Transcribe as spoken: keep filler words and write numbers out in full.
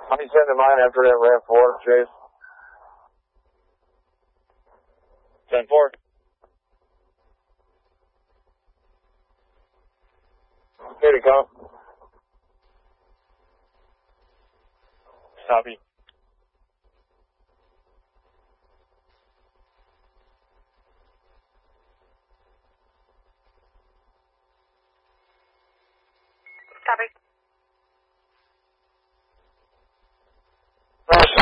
How you sending mine after that RAV four, Chase? ten four. Here to come. Copy. Copy.